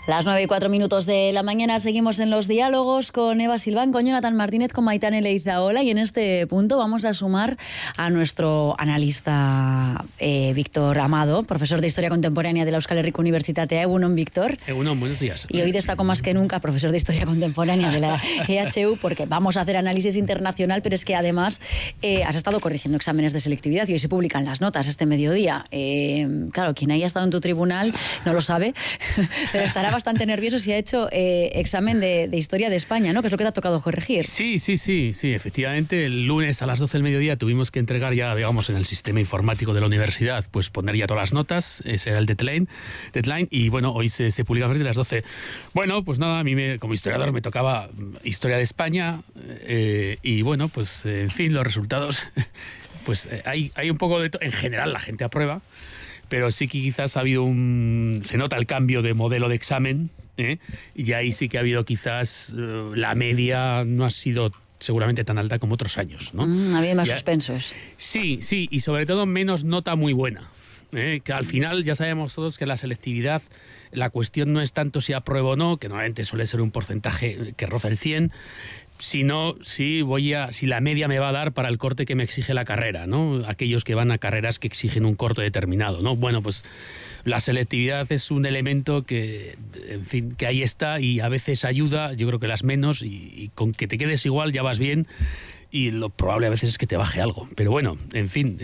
Las 9:04 de la mañana seguimos en los diálogos con Eva Silván, con Jonathan Martínez, con Maitane Leizaola, y en este punto vamos a sumar a nuestro analista Víctor Amado, profesor de Historia Contemporánea de la Euskal Herriko Unibertsitatea. Egunon, Víctor. Egunon, buenos días. Y hoy destaco más que nunca profesor de Historia Contemporánea de la EHU, porque vamos a hacer análisis internacional, pero es que además has estado corrigiendo exámenes de selectividad y hoy se publican las notas este mediodía. Claro, quien haya estado en tu tribunal no lo sabe, pero estará bastante nervioso si ha hecho examen de Historia de España, ¿no? Que es lo que te ha tocado corregir. Sí, efectivamente. El lunes a las 12 del mediodía tuvimos que entregar ya, digamos, en el sistema informático de la universidad, pues poner ya todas las notas. Ese era el deadline. Y bueno, hoy se publica a partir de las 12. Bueno, pues nada, a mí como historiador me tocaba Historia de España y bueno, pues en fin, los resultados, pues hay un poco de todo. En general la gente aprueba, pero sí que quizás ha habido se nota el cambio de modelo de examen, y ahí sí que ha habido quizás la media no ha sido seguramente tan alta como otros años, ¿no? Ha habido más suspensos. Sí, y sobre todo menos nota muy buena. Que al final ya sabemos todos que la selectividad, la cuestión no es tanto si apruebo o no, que normalmente suele ser un porcentaje que roza el 100%, sino si la media me va a dar para el corte que me exige la carrera, ¿no? Aquellos que van a carreras que exigen un corte determinado, ¿no? Bueno, pues la selectividad es un elemento que, en fin, que ahí está y a veces ayuda, yo creo que las menos, y con que te quedes igual ya vas bien. Y lo probable a veces es que te baje algo. Pero bueno, en fin,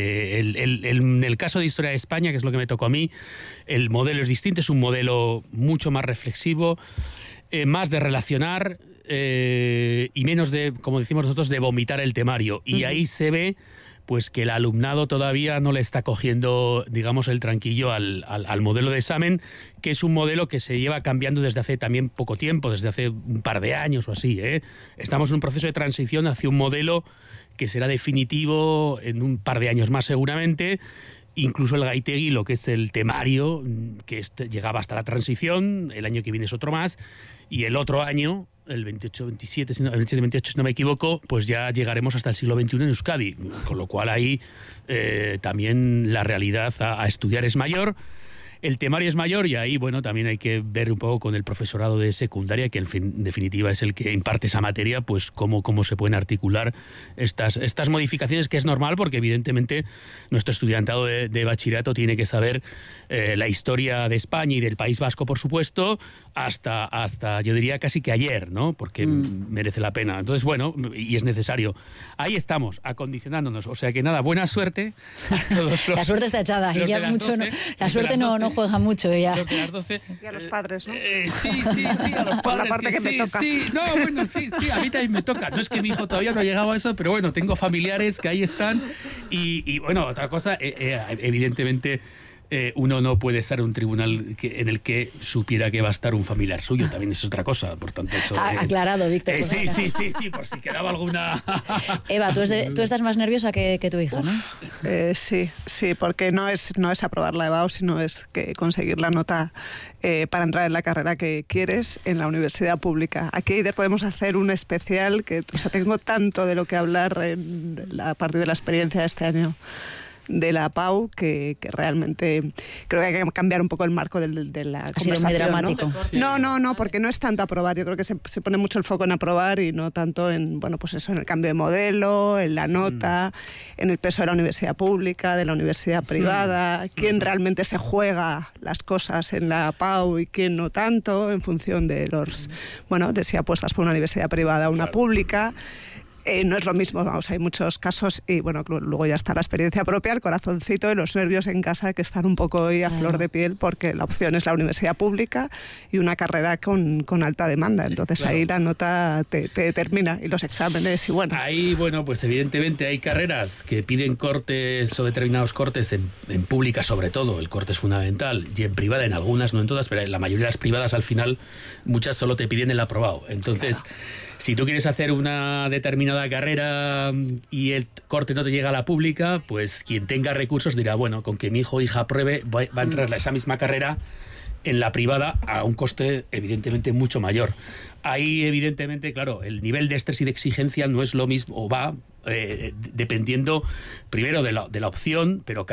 en el caso de Historia de España, que es lo que me tocó a mí, el modelo es distinto, es un modelo mucho más reflexivo, más de relacionar y menos de, como decimos nosotros, de vomitar el temario. Y ahí se ve pues que el alumnado todavía no le está cogiendo, digamos, el tranquillo al modelo de examen, que es un modelo que se lleva cambiando desde hace también poco tiempo, desde hace un par de años o así, Estamos en un proceso de transición hacia un modelo que será definitivo en un par de años más seguramente. Incluso el Gaitegui, lo que es el temario, que llegaba hasta la transición, el año que viene es otro más, y el otro año, el 27-28, si no me equivoco, pues ya llegaremos hasta el siglo XXI en Euskadi, con lo cual ahí también la realidad a estudiar es mayor. El temario es mayor y ahí, bueno, también hay que ver un poco con el profesorado de secundaria, que en definitiva es el que imparte esa materia, pues cómo se pueden articular estas modificaciones, que es normal porque evidentemente nuestro estudiantado de bachillerato tiene que saber la historia de España y del País Vasco, por supuesto, hasta yo diría casi que ayer, ¿no? Porque merece la pena. Entonces, bueno, y es necesario. Ahí estamos, acondicionándonos. O sea que nada, buena suerte a todos los... La suerte está echada. Y ya mucho 12, la suerte no juega mucho ya. Los de las 12, y a los padres, ¿no? Sí, a los padres. La parte que me toca. Sí, a mí también me toca. No es que mi hijo todavía no ha llegado a eso, pero bueno, tengo familiares que ahí están. Y bueno, otra cosa, evidentemente... uno no puede estar en un tribunal en el que supiera que va a estar un familiar suyo, también es otra cosa, por tanto eso aclarado, Víctor. Sí, por si quedaba alguna... Eva, tú estás más nerviosa que tu hija, ¿no? Sí, porque no es aprobar la EBAU, sino es que conseguir la nota para entrar en la carrera que quieres en la universidad pública. Aquí podemos hacer un especial, tengo tanto de lo que hablar a partir de la experiencia de este año de la PAU, que realmente creo que hay que cambiar un poco el marco de la ha conversación. Sido muy dramático. No, porque no es tanto aprobar. Yo creo que se pone mucho el foco en aprobar y no tanto en, bueno, pues eso, en el cambio de modelo, en la nota, en el peso de la universidad pública, de la universidad privada, quién realmente se juega las cosas en la PAU y quién no tanto, en función de de si apuestas por una universidad privada o una pública. No es lo mismo, hay muchos casos y bueno, luego ya está la experiencia propia, el corazoncito y los nervios en casa que están un poco hoy a flor de piel porque la opción es la universidad pública y una carrera con alta demanda, entonces claro. Ahí la nota te determina y los exámenes y bueno. Ahí, bueno, pues evidentemente hay carreras que piden cortes o determinados cortes en pública sobre todo, el corte es fundamental, y en privada en algunas, no en todas, pero en la mayoría de las privadas al final muchas solo te piden el aprobado, entonces... Claro. Si tú quieres hacer una determinada carrera y el corte no te llega a la pública, pues quien tenga recursos dirá, bueno, con que mi hijo o hija apruebe, va a entrar a esa misma carrera en la privada a un coste evidentemente mucho mayor. Ahí evidentemente, claro, el nivel de estrés y de exigencia no es lo mismo, o va dependiendo primero de la opción, pero